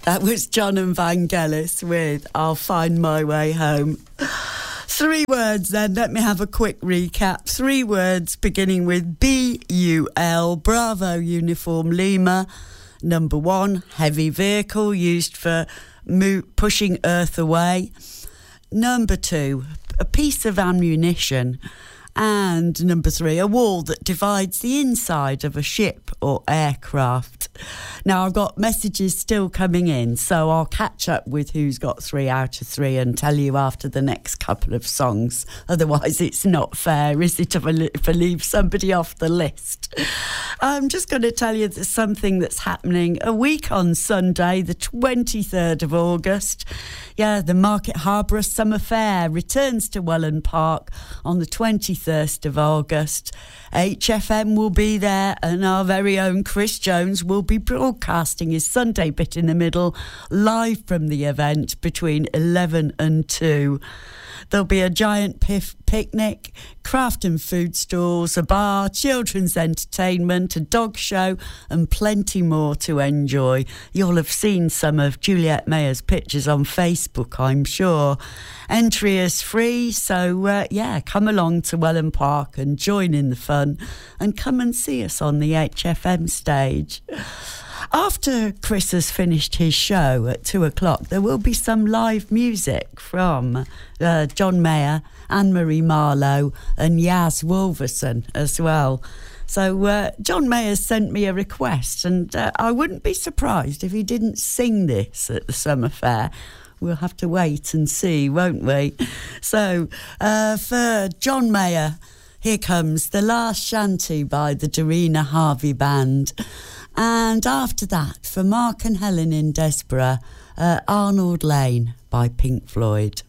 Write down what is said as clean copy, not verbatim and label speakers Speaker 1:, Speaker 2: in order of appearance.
Speaker 1: That was John and Vangelis with I'll Find My Way Home. 3 words then, let me have a quick recap. 3 words beginning with BUL, Bravo Uniform Lima. Number 1, heavy vehicle used for pushing earth away. Number 2, a piece of ammunition. And number 3, a wall that divides the inside of a ship or aircraft. Now, I've got messages still coming in, so I'll catch up with who's got 3 out of 3 and tell you after the next couple of songs. Otherwise, it's not fair, is it, if I leave somebody off the list? I'm just going to tell you there's something that's happening a week on Sunday, the 23rd of August. Yeah, the Market Harborough Summer Fair returns to Welland Park on the 23rd of August. HFM will be there and our very own Chris Jones will be broadcasting his Sunday bit in the middle live from the event between 11 and 2. There'll be a giant picnic, craft and food stalls, a bar, children's entertainment, a dog show and plenty more to enjoy. You'll have seen some of Juliet Mayer's pictures on Facebook, I'm sure. Entry is free, so come along to Welland Park and join in the fun and come and see us on the HFM stage. After Chris has finished his show at 2 o'clock, there will be some live music from John Mayer, Anne-Marie Marlowe and Yaz Wolverson as well. So John Mayer sent me a request and I wouldn't be surprised if he didn't sing this at the Summer Fair. We'll have to wait and see, won't we? So for John Mayer, here comes The Last Shanty by the Dorina Harvey Band. And after that, for Mark and Helen in Desborough, Arnold Lane by Pink Floyd.